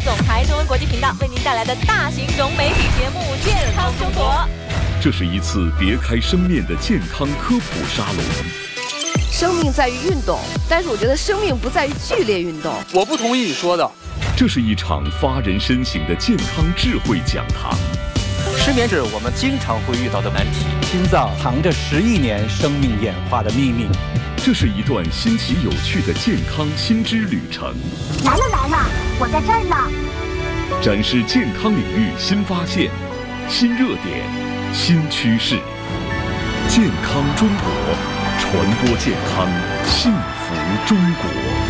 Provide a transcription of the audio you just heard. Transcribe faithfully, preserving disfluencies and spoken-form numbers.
总台中文国际频道为您带来的大型融媒体节目《健康生活》。 这是一次别开生面的健康科普沙龙。 生命在于运动，但是我觉得生命不在于剧烈运动。 我不同意你说的。 这是一场发人深省的健康智慧讲堂。 失眠是我们经常会遇到的难题。 心脏藏着十亿年生命演化的秘密。 这是一段新奇有趣的健康新知旅程。 来了来了，我在这儿呢。 展示健康领域新发现、新热点、新趋势。健康中国，传播健康，幸福中国。